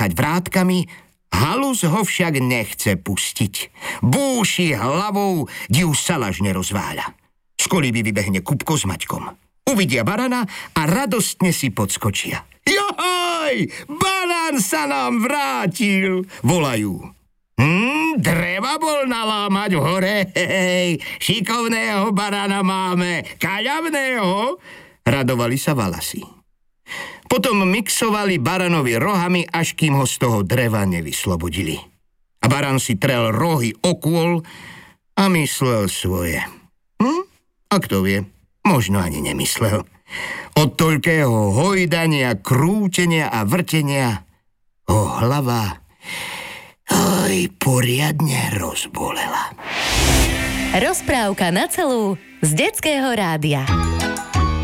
machať vrátkami, halus ho však nechce pustiť. Búši hlavou, di už salažne rozváľa. Z kolíby vybehne Kupko s Maťkom. Uvidia barana a radostne si podskočia. Johoj, barán sa nám vrátil, volajú. Dreva bol nalámať v hore, hej, šikovného barana máme, kaľavného, radovali sa valasy. Potom mixovali baranovi rohami, až kým ho z toho dreva nevyslobodili. A baran si trel rohy o kôl a myslel svoje. A kto vie, možno ani nemyslel. Od toľkého hojdania, krútenia a vrtenia ho hlava poriadne rozbolela. Rozprávka na celú z Detského rádia.